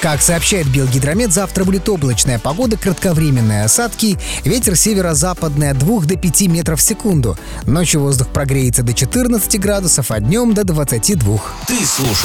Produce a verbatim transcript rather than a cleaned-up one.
Как сообщает Белгидромет, завтра будет облачная погода, кратковременные осадки, ветер северо-западный от двух до пяти метров в секунду. Ночью воздух прогреется до четырнадцати градусов, а днем до двадцати двух. Ты слушаешь